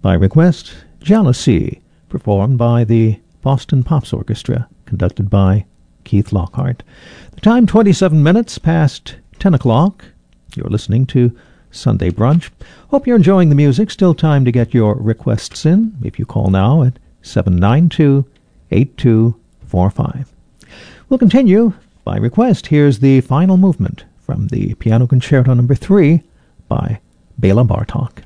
By request, Jealousy, performed by the Boston Pops Orchestra, conducted by Keith Lockhart. The time 27 minutes past 10 o'clock. You're listening to Sunday Brunch. Hope you're enjoying the music. Still time to get your requests in if you call now at 792-8245. We'll continue by request. Here's the final movement from the Piano Concerto No. 3 by Bela Bartok.